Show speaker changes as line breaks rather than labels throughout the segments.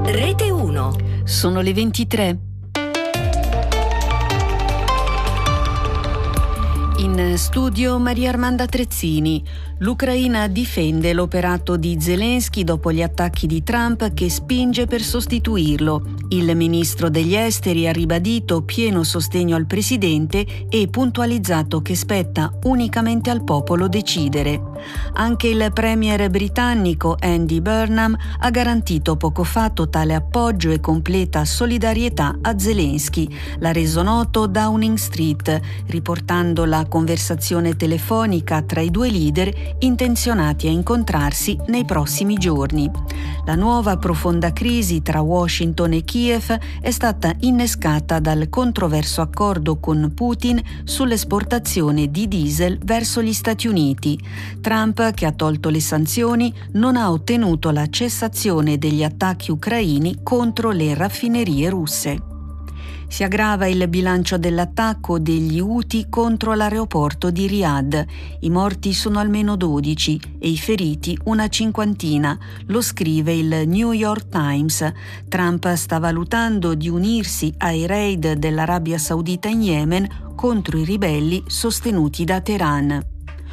Rete 1.
Sono le 23. In studio Maria Armanda Trezzini. L'Ucraina difende l'operato di Zelensky dopo gli attacchi di Trump che spinge per sostituirlo. Il ministro degli esteri ha ribadito pieno sostegno al presidente e puntualizzato che spetta unicamente al popolo decidere. Anche il premier britannico Andy Burnham ha garantito poco fa totale appoggio e completa solidarietà a Zelensky. L'ha reso noto Downing Street, riportando la conversazione telefonica tra i due leader intenzionati a incontrarsi nei prossimi giorni. La nuova profonda crisi tra Washington e Kiev è stata innescata dal controverso accordo con Putin sull'esportazione di diesel verso gli Stati Uniti. Trump, che ha tolto le sanzioni, non ha ottenuto la cessazione degli attacchi ucraini contro le raffinerie russe. Si aggrava il bilancio dell'attacco degli Houthi contro l'aeroporto di Riyadh. I morti sono almeno 12 e i feriti una cinquantina, lo scrive il New York Times. Trump sta valutando di unirsi ai raid dell'Arabia Saudita in Yemen contro i ribelli sostenuti da Teheran.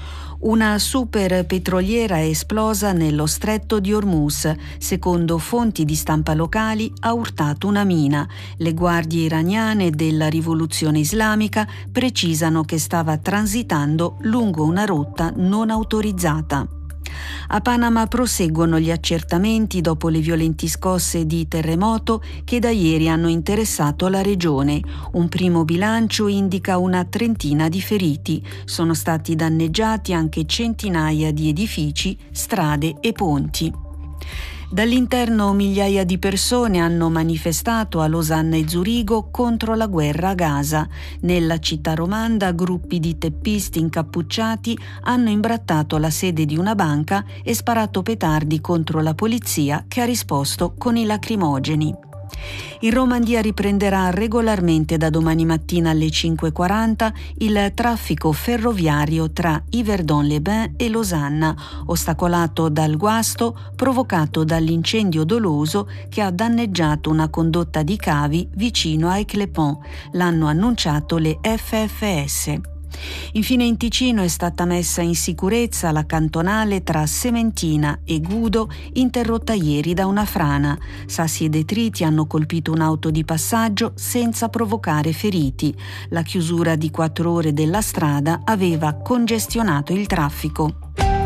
Una super petroliera è esplosa nello stretto di Hormuz. Secondo fonti di stampa locali ha urtato una mina. Le guardie iraniane della rivoluzione islamica precisano che stava transitando lungo una rotta non autorizzata. A Panama proseguono gli accertamenti dopo le violenti scosse di terremoto che da ieri hanno interessato la regione. Un primo bilancio indica una trentina di feriti. Sono stati danneggiati anche centinaia di edifici, strade e ponti. Dall'interno migliaia di persone hanno manifestato a Losanna e Zurigo contro la guerra a Gaza. Nella città romanda gruppi di teppisti incappucciati hanno imbrattato la sede di una banca e sparato petardi contro la polizia che ha risposto con i lacrimogeni. In Romandia riprenderà regolarmente da domani mattina alle 5:40 il traffico ferroviario tra Yverdon-les-Bains e Losanna, ostacolato dal guasto provocato dall'incendio doloso che ha danneggiato una condotta di cavi vicino a Aix-les-Pont. L'hanno annunciato le FFS. Infine in Ticino è stata messa in sicurezza la cantonale tra Sementina e Gudo, interrotta ieri da una frana. Sassi e detriti hanno colpito un'auto di passaggio senza provocare feriti. La chiusura di 4 ore della strada aveva congestionato il traffico.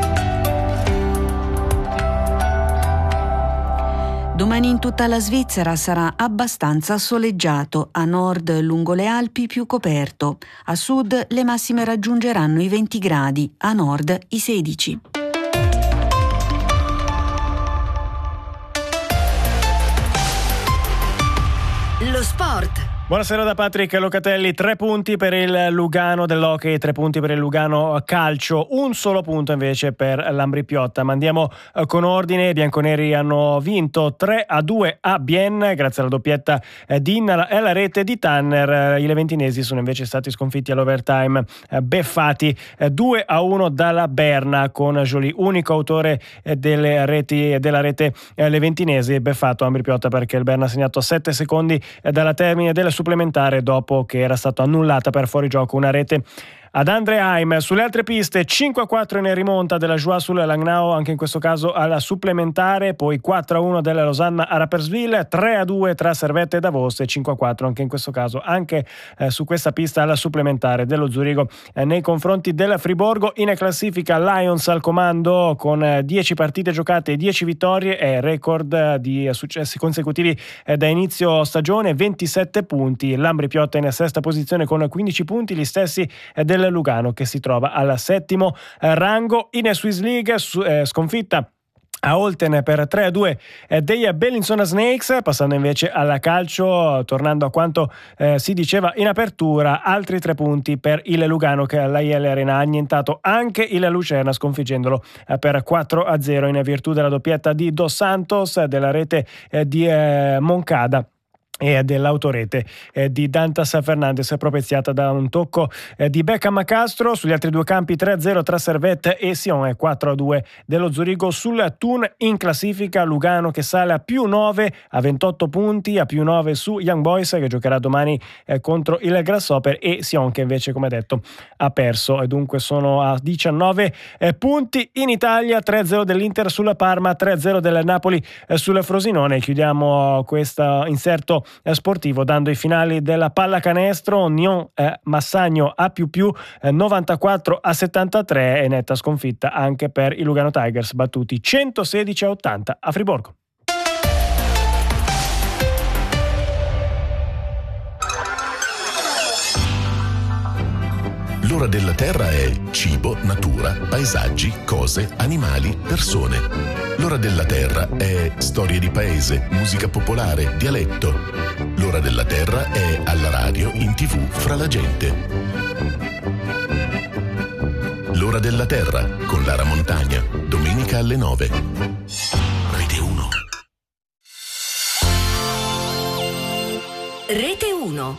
Domani in tutta la Svizzera sarà abbastanza soleggiato, a nord lungo le Alpi più coperto, a sud le massime raggiungeranno i 20 gradi, a nord i 16.
Lo sport.
Buonasera da Patrick Locatelli. 3 punti per il Lugano dell'hockey, 3 punti per il Lugano calcio, un solo punto invece per l'Ambri Piotta. Ma andiamo con ordine. I bianconeri hanno vinto 3-2 a Bienne grazie alla doppietta di Innala e alla rete di Tanner. I leventinesi sono invece stati sconfitti all'overtime, beffati 2-1 dalla Berna, con Joly unico autore della rete leventinese, beffato Ambri Piotta perché il Berna ha segnato a 7 secondi dalla termine del supplementare dopo che era stata annullata per fuorigioco una rete ad Andreheim. Sulle altre piste 5-4 in rimonta della Joie sul Langnau, anche in questo caso alla supplementare, poi 4-1 della Losanna a Rapperswil, 3-2 tra Servette e Davos e 5-4 anche in questo caso anche su questa pista alla supplementare dello Zurigo nei confronti del Friburgo. In classifica Lions al comando con 10 partite giocate e 10 vittorie e record di successi consecutivi da inizio stagione, 27 punti. L'Ambri Piotta in sesta posizione con 15 punti, gli stessi del Lugano che si trova al 7° rango. In Swiss League sconfitta a Olten per 3-2 dei Bellinzona Snakes. Passando invece alla calcio, tornando a quanto si diceva in apertura, altri 3 punti per il Lugano che all'Aiel Arena ha annientato anche il Lucerna sconfiggendolo per 4-0 in virtù della doppietta di Dos Santos, della rete di Moncada e dell'autorete di Dantas Fernandes, propeziata da un tocco di Beckham a Castro. Sugli altri due campi 3-0 tra Servette e Sion e 4-2 dello Zurigo sul Thun. In classifica Lugano che sale a più 9 a 28 punti, a più 9 su Young Boys che giocherà domani contro il Grasshopper, e Sion che invece, come detto, ha perso e dunque sono a 19 punti. In Italia 3-0 dell'Inter sulla Parma, 3-0 del Napoli sul Frosinone. Chiudiamo questo inserto sportivo dando i finali della pallacanestro. Nyon Massagno a più 94-73 e netta sconfitta anche per i Lugano Tigers, battuti 116-80 a Friburgo.
L'ora della terra è cibo, natura, paesaggi, cose, animali, persone. L'ora della terra è storie di paese, musica popolare, dialetto. L'ora della terra è alla radio, in TV, fra la gente. L'ora della terra con Lara Montagna, domenica alle 9. Rete 1.
Rete 1.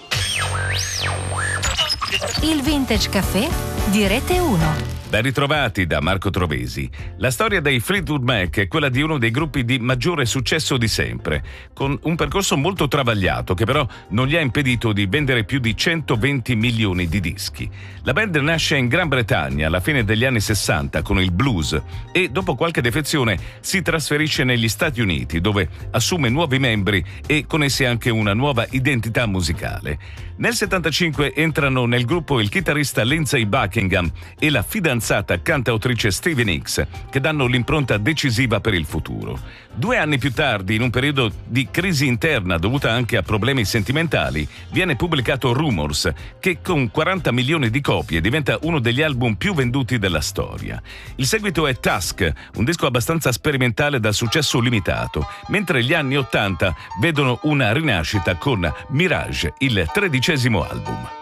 Il Vintage Café di Rete 1.
Ben ritrovati da Marco Trovesi. La storia dei Fleetwood Mac è quella di uno dei gruppi di maggiore successo di sempre, con un percorso molto travagliato che però non gli ha impedito di vendere più di 120 milioni di dischi. La band nasce in Gran Bretagna alla fine degli anni 60 con il blues e dopo qualche defezione si trasferisce negli Stati Uniti, dove assume nuovi membri e con essi anche una nuova identità musicale. Nel 75 entrano nel gruppo il chitarrista Lindsey Buckingham e la fidanzata cantautrice Stevie Nicks, che danno l'impronta decisiva per il futuro. 2 anni più tardi, in un periodo di crisi interna dovuta anche a problemi sentimentali, viene pubblicato Rumors, che con 40 milioni di copie diventa uno degli album più venduti della storia. Il seguito è Tusk, un disco abbastanza sperimentale dal successo limitato, mentre gli anni 80 vedono una rinascita con Mirage, il 13° album.